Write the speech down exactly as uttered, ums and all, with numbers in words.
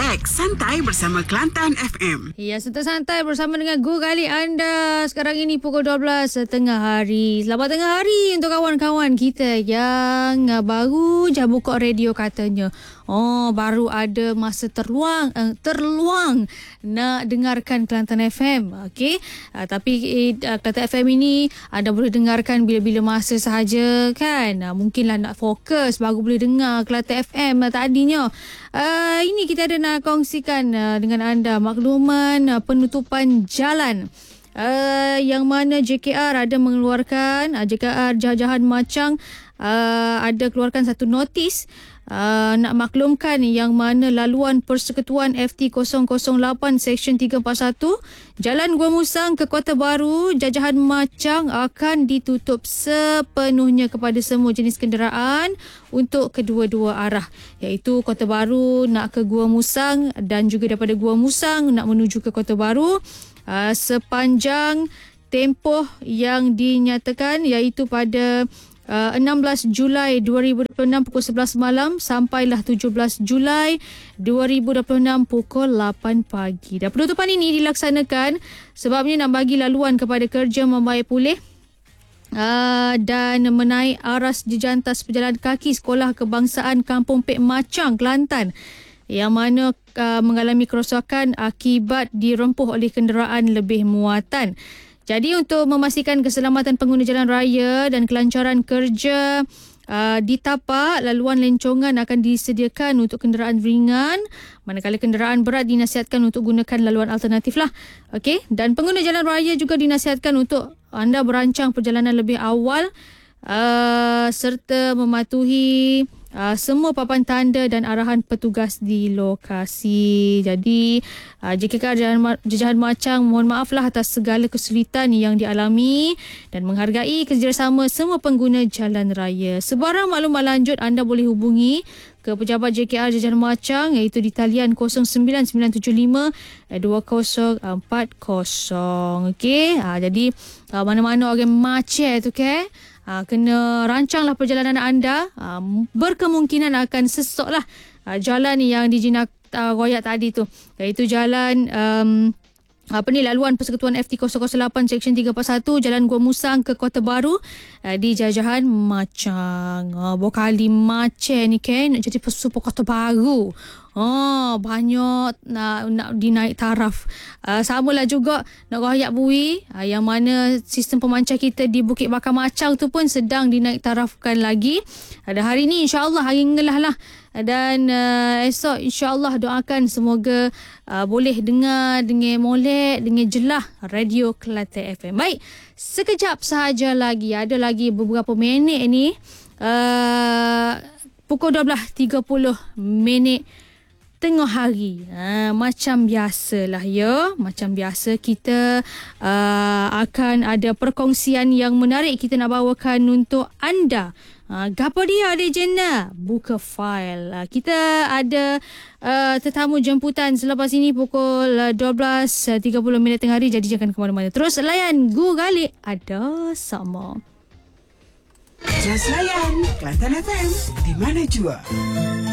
Relax, santai bersama Kelantan F M. Ya, santai-santai bersama dengan Go Gali anda. Sekarang ini pukul dua belas tengah hari. Selamat tengah hari untuk kawan-kawan kita yang baru je buka radio katanya. Oh, baru ada masa terluang eh, terluang nak dengarkan Kelantan F M. Okey. Uh, tapi eh, Kelantan F M ini anda boleh dengarkan bila-bila masa sahaja kan. Uh, mungkinlah nak fokus baru boleh dengar Kelantan F M uh, tadinya. Uh, ini kita ada nak kongsikan uh, dengan anda makluman uh, penutupan jalan. Uh, yang mana J K R ada mengeluarkan uh, J K R Jajahan Machang uh, ada keluarkan satu notis uh, nak maklumkan yang mana laluan Persekutuan F T kosong kosong lapan Seksyen tiga empat satu Jalan Gua Musang ke Kota Baru Jajahan Machang akan ditutup sepenuhnya kepada semua jenis kenderaan untuk kedua-dua arah, iaitu Kota Baru nak ke Gua Musang dan juga daripada Gua Musang nak menuju ke Kota Baru. Uh, sepanjang tempoh yang dinyatakan iaitu pada uh, enam belas Julai dua ribu dua puluh enam pukul sebelas malam sampailah tujuh belas Julai dua ribu dua puluh enam pukul lapan pagi. Dan penutupan ini dilaksanakan sebabnya nak bagi laluan kepada kerja membaik pulih Uh, dan menaik aras jejantas pejalan kaki Sekolah Kebangsaan Kampung Pek Machang, Kelantan, yang mana uh, mengalami kerosakan akibat dirempuh oleh kenderaan lebih muatan. Jadi untuk memastikan keselamatan pengguna jalan raya dan kelancaran kerja Uh, di tapak, laluan lencongan akan disediakan untuk kenderaan ringan, manakala kenderaan berat dinasihatkan untuk gunakan laluan alternatif lah. Okey, dan pengguna jalan raya juga dinasihatkan untuk anda berancang perjalanan lebih awal uh, serta mematuhi Uh, semua papan tanda dan arahan petugas di lokasi. Jadi uh, J K R Jajahan Machang mohon maaflah atas segala kesulitan yang dialami dan menghargai kerjasama semua pengguna jalan raya. Sebarang maklumat lanjut anda boleh hubungi ke pejabat J K R Jajahan Machang iaitu di talian kosong sembilan sembilan tujuh lima dua kosong empat kosong. Okey, uh, jadi uh, mana-mana orang macet tu ke Ha, kena rancanglah perjalanan anda. Ha, berkemungkinan akan sesoklah ha, jalan yang dijinak uh, royak tadi tu, iaitu jalan um, apa ni laluan Persekutuan F T kosong kosong lapan Seksyen tiga empat satu Jalan Gua Musang ke Kota Baru uh, di Jajahan Machang. Uh, Bokali macet ni kan nak jadi pesupo Kota Baru. Oh, banyak nak nak dinaik taraf. Uh, samalah juga nak royak bui uh, yang mana sistem pemancar kita di Bukit Bakar Machang tu pun sedang dinaik tarafkan lagi. Ada uh, hari ni insya-Allah hari ngelah lah. Dan uh, esok insya-Allah doakan semoga uh, boleh dengar dengan molek, dengan jelas radio Kelantan F M. Baik, sekejap sahaja lagi, ada lagi beberapa minit ni. Uh, pukul dua belas tiga puluh minit tengah hari. Ha, macam biasalah ya. Macam biasa kita uh, akan ada perkongsian yang menarik kita nak bawakan untuk anda. Ha, gapo dia legenda? Buka file. Ha, kita ada uh, tetamu jemputan selepas ini pukul uh, dua belas tiga puluh minit tengah hari. Jadi jangan ke mana-mana. Terus layan Go Gali ada sama. Just layan Kelantan F M di mana jua.